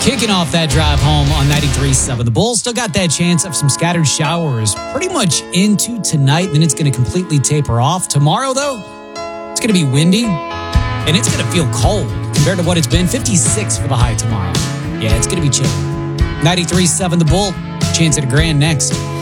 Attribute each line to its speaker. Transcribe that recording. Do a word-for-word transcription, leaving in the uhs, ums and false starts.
Speaker 1: Kicking off that drive home on ninety-three point seven. The Bulls still got that chance of some scattered showers pretty much into tonight. Then it's going to completely taper off. Tomorrow, though, it's going to be windy and it's going to feel cold compared to what it's been. fifty-six for the high tomorrow. Yeah, it's going to be chilly. ninety-three point seven The Bull. Chance at a grand next.